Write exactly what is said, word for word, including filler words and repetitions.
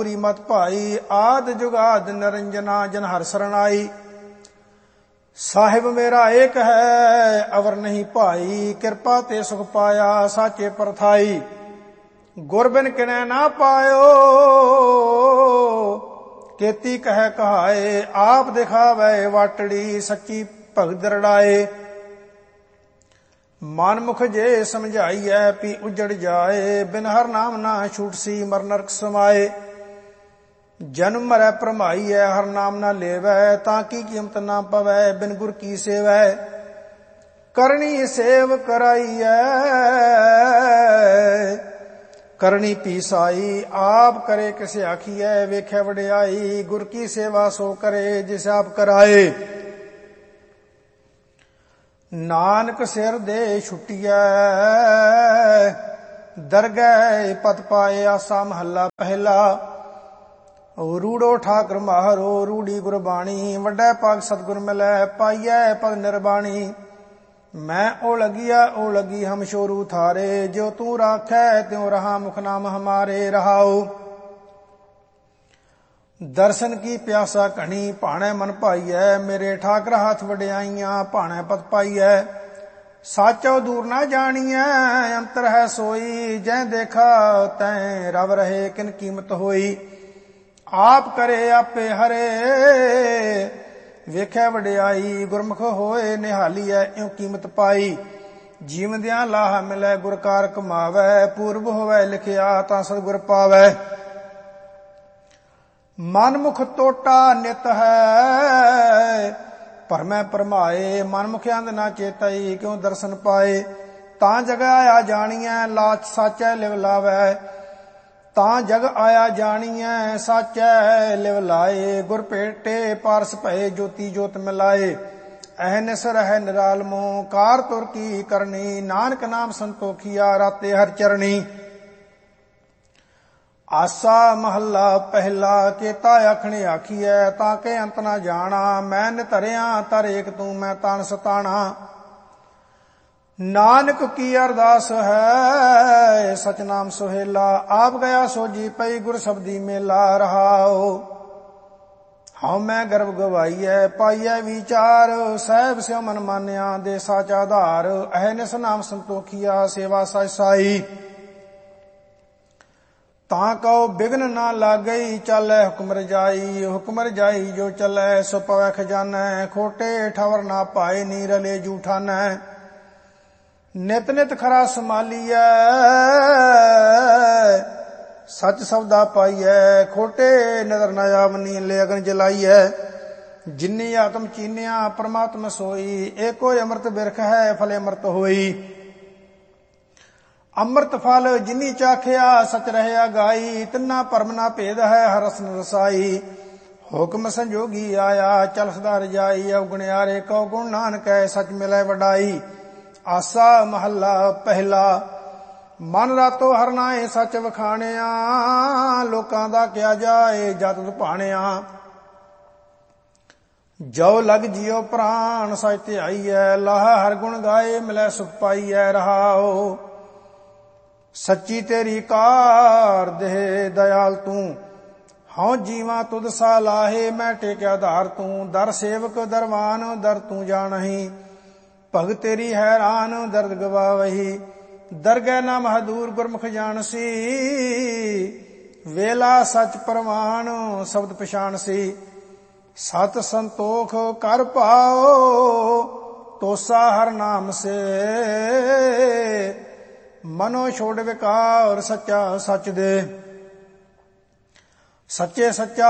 पूरी मत भाई। आद जुगाद निरंजना जन हर सरनाई। साहिब मेरा एक है अवर नहीं भाई। कृपा ते सुख पाया साचे परथाई। गुरबिन किनै ना पायो केती कह कहाए। आप दिखावे वाटड़ी सच्ची भगत दरड़ाए। मन मुख जे समझाइए पी उजड़ जाए। बिन हर नाम ना छूटसी मर नरक समाए। जन्म मरै भरमाइए हर नाम ना लेवै। ताकि कीमत ना पवै बिन गुर की सेवै। करनी सेव कराइए करनी पीसाई। आप करे किसे आखिए वेख्या वडियाई। गुर की सेवा सो करे जिस आप कराए। नानक सिर दे छुटिया दरगह पत पाए। आसा महला पहला। रूड़ो ठाकर माहरो रूड़ी गुरबाणी। वड्डे पाग सतगुर मिलै पाइयै पद निर्बाणी। मैं ओ लगिया ओ लगी हम शोरू थारे। जो तू राखै त्यों रहा मुख नाम हमारे रहाओ। दर्शन की प्यासा घनी भाणे मन भाईऐ। मेरे ठाकर हाथ वड्याइयां भाणे पत पाईऐ। साचो दूर ना जानिए अंतर है सोई। जै देखा तैं रव रहे किन कीमत होई। आप करे आपे हरे वेख्या वड्याई। गुरमुख होए निहालीऐ इउं कीमत पाई। जीवदियां लाह मिलै गुर कार कमावै। पूर्व होवै लिखिया तां सतगुर पावै। मनमुख टोटा नित है भरमै भरमाए। मनमुख अंध ना चेतई क्यों दर्शन पाए। तां जग आया जानिए लाच साचै लिव लावै। तां जग आया जानिए साचै लिव लाए। गुर पेटे पारस भये ज्योति जोत मिलाए। अहनिस रह निरालमो कार तुर की करनी। नानक नाम संतोखिया राते हर चरणी। आसा महला पहला केता आखने आखिए ताके अंत ना जाना। मैं नितरिया तर एक तू मैं तान सताना। नानक की अरदास है सच नाम सुहेला। आप गया सो जी पई गुर शब्दी मेला रहाओ। हाँ मैं गर्भ गवाईए पाइए विचार। सहब से मन मान्या दे साचा आधार। अहनिस नाम संतोखिया सेवा साई। तां कहो बिघ्न ना लागई चालै हुक्म रजाई। हुक्म रजाई जो चलै सो पवै खजानै। खोटे ठवर ना पाए नी रले जूठानै। नित नित खरा संभालिए सच सौदा पाइए। खोटे नजर न आवनी ले अगन जलाइए। जिन्नी आत्म चीनिया परमात्मा सोई। एको अमृत बिरख है फले अमृत होई। अमृत फल जिनी चाखिया सच रहया गाई। तिन्ना परम ना भेद है हर रसन रसाई। हुक्म संजोगी आया चल सदा रजाई। अवगुणियारे कौ गुण नानक सच मिलै वडाई। आसा महला पहला मन रातो हर नाए सच वखाणिया। लोकां दा क्या जाए जत भाणिया। जो लग जियो प्राण सच ध्याईऐ। लाह हर गुण गाए मिलै सुख पाईऐ रहाओ। सच्ची तेरी कार देह दयाल तू। हाँ जीवा तुद सा लाहे मैं टेक्या धार तू। दर सेवक दरवान दर तू जानही। भग तेरी हैरान दर्द गवावही। दरगह ना महदूर गुरमुख जानसी। वेला सच परवान शब्द पछाणसी। सत संतोख कर पाओ तोसा हर नाम से। मनो छोड़ विकार सच्चा सच दे। सच्चे सच्चा